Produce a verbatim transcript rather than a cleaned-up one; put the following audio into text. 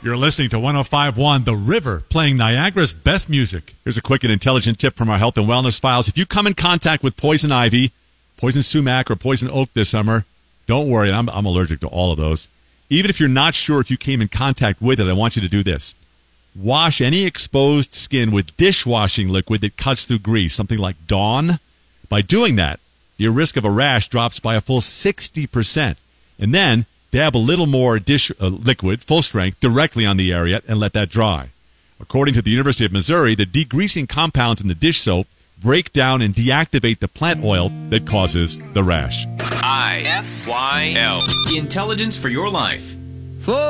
You're listening to one oh five point one The River, playing Niagara's best music. Here's a quick and intelligent tip from our health and wellness files. If you come in contact with poison ivy, poison sumac, or poison oak this summer, don't worry, I'm, I'm allergic to all of those. Even if you're not sure if you came in contact with it, I want you to do this. Wash any exposed skin with dishwashing liquid that cuts through grease, something like Dawn. By doing that, your risk of a rash drops by a full sixty percent. And then dab a little more dish uh, liquid, full strength, directly on the area and let that dry. According to the University of Missouri, the degreasing compounds in the dish soap break down and deactivate the plant oil that causes the rash. I F Y L. Intelligence for your life. For